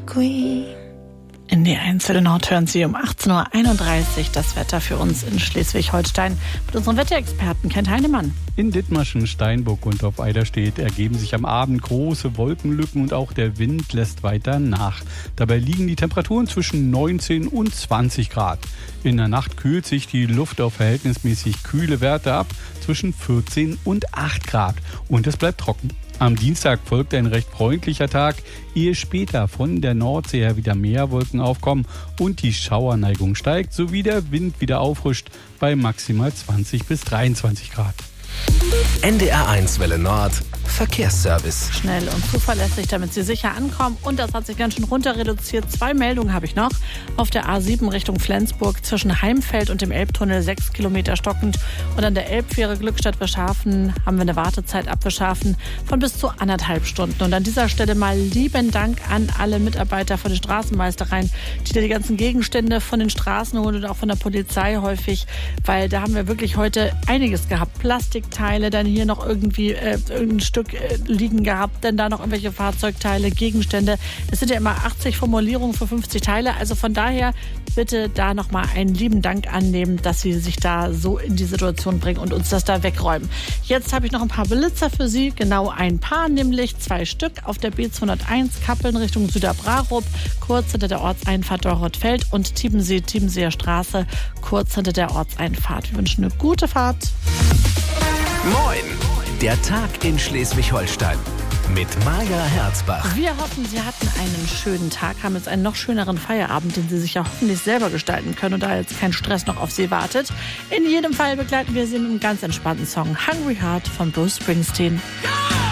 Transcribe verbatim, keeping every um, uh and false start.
Queen. In die Einzelnen Nord hören Sie um achtzehn Uhr einunddreißig das Wetter für uns in Schleswig-Holstein mit unserem Wetterexperten Kent Heinemann. In Dithmarschen, Steinburg und auf Eiderstedt ergeben sich am Abend große Wolkenlücken und auch der Wind lässt weiter nach. Dabei liegen die Temperaturen zwischen neunzehn und zwanzig Grad. In der Nacht kühlt sich die Luft auf verhältnismäßig kühle Werte ab, zwischen vierzehn und acht Grad. Und es bleibt trocken. Am Dienstag folgt ein recht freundlicher Tag, ehe später von der Nordsee her wieder mehr Wolken aufkommen und die Schauerneigung steigt, sowie der Wind wieder auffrischt bei maximal zwanzig bis dreiundzwanzig Grad. N D R eins Welle Nord Verkehrsservice. Schnell und zuverlässig, damit Sie sicher ankommen. Und das hat sich ganz schön runter reduziert. Zwei Meldungen habe ich noch. Auf der A sieben Richtung Flensburg zwischen Heimfeld und dem Elbtunnel sechs Kilometer stockend. Und an der Elbfähre Glückstadt-Wischhafen haben wir eine Wartezeit ab Wischhafen von bis zu anderthalb Stunden. Und an dieser Stelle mal lieben Dank an alle Mitarbeiter von den Straßenmeistereien, die da die ganzen Gegenstände von den Straßen holen und auch von der Polizei häufig. Weil da haben wir wirklich heute einiges gehabt. Plastikteile, dann hier noch irgendwie äh, irgendein Stück liegen gehabt, denn da noch irgendwelche Fahrzeugteile, Gegenstände. Es sind ja immer achtzig Formulierungen für fünfzig Teile, also von daher bitte da nochmal einen lieben Dank annehmen, dass Sie sich da so in die Situation bringen und uns das da wegräumen. Jetzt habe ich noch ein paar Blitzer für Sie, genau ein paar, nämlich zwei Stück auf der B zweihunderteins Kappeln Richtung Süderbrarup, kurz hinter der Ortseinfahrt Dorothfeld und Tiebensee, Tiebenseer Straße, kurz hinter der Ortseinfahrt. Wir wünschen eine gute Fahrt. Moin! Der Tag in Schleswig-Holstein mit Maja Herzbach. Wir hoffen, Sie hatten einen schönen Tag, haben jetzt einen noch schöneren Feierabend, den Sie sich ja hoffentlich selber gestalten können und da jetzt kein Stress noch auf Sie wartet. In jedem Fall begleiten wir Sie mit einem ganz entspannten Song Hungry Heart von Bruce Springsteen.